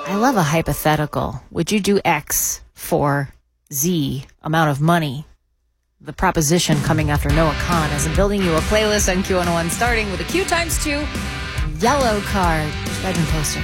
I love a hypothetical. Would you do X for Z amount of money? The proposition coming after Noah Khan as I'm building you a playlist on Q101 starting with a Q times 2 yellow card. Bedroom poster.